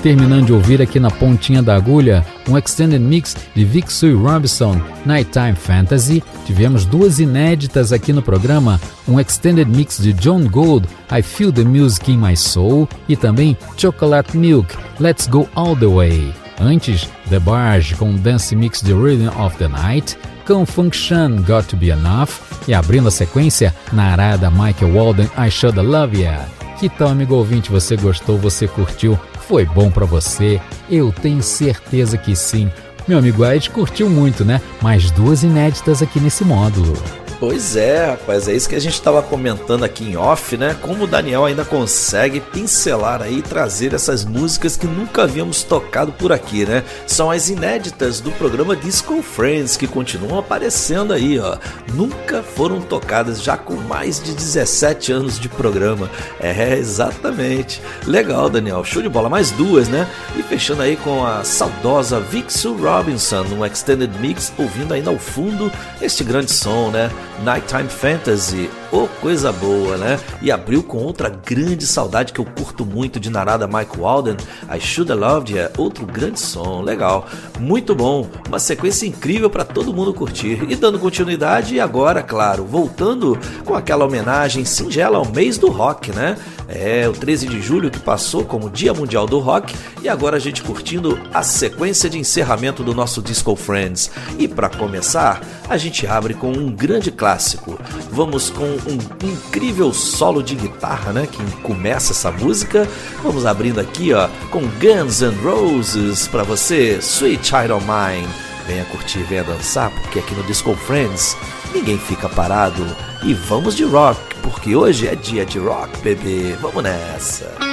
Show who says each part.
Speaker 1: Terminando de ouvir aqui na pontinha da agulha um extended mix de Vic Sue Robinson, Nighttime Fantasy. Tivemos duas inéditas aqui no programa, um extended mix de John Gold, I Feel the Music in My Soul, e também Chocolate Milk, Let's Go All the Way. Antes, The Barge com Dance Mix de Rhythm of the Night, com Function Got to Be Enough, e abrindo a sequência, na arada Michael Walden, I Shoulda Love Ya. Que tal, amigo ouvinte, você gostou, você curtiu? Foi bom pra você? Eu tenho certeza que sim. Meu amigo Ed curtiu muito, né? Mais duas inéditas aqui nesse módulo.
Speaker 2: Pois é, rapaz, é isso que a gente estava comentando aqui em off, né? Como o Daniel ainda consegue pincelar aí e trazer essas músicas que nunca havíamos tocado por aqui, né? São as inéditas do programa Disco Friends que continuam aparecendo aí, ó. Nunca foram tocadas, já com mais de 17 anos de programa. É, exatamente. Legal, Daniel, show de bola. Mais duas, né? E fechando aí com a saudosa Vic Sue Robinson, um extended mix, ouvindo ainda ao fundo este grande som, né? Nighttime Fantasy, oh, coisa boa, né? E abriu com outra grande saudade que eu curto muito de narada Mike Walden, I Shoulda Loved Ya, outro grande som, legal, muito bom, uma sequência incrível para todo mundo curtir. E dando continuidade, agora, claro, voltando com aquela homenagem singela ao mês do rock, né? É, o 13 de julho que passou como Dia Mundial do Rock, e agora a gente curtindo a sequência de encerramento do nosso Disco Friends. E para começar, a gente abre com um grande clássico. Vamos com um incrível solo de guitarra, né, que começa essa música. Vamos abrindo aqui, ó, com Guns N' Roses para você, Sweet Child O' Mine. Venha curtir, venha dançar, porque aqui no Disco Friends ninguém fica parado. E vamos de rock, porque hoje é dia de rock, bebê. Vamos nessa.